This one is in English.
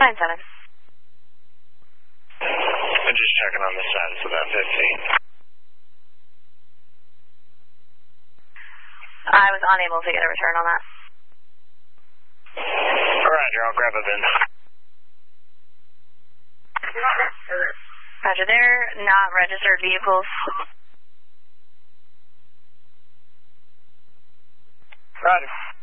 97. I'm just checking on the status of that 15. I was unable to get a return on that. Roger, I'll grab a VIN. Roger, they're not registered vehicles. Roger.